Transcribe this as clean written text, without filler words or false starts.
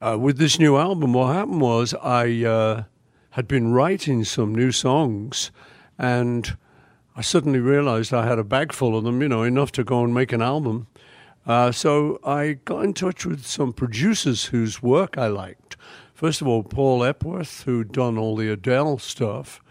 With this new album, what happened was I had been writing some new songs, and I suddenly realized I had a bag full of them, enough to go and make an album. So I got in touch with some producers whose work I liked. First of all, Paul Epworth, who'd done all the Adele stuff,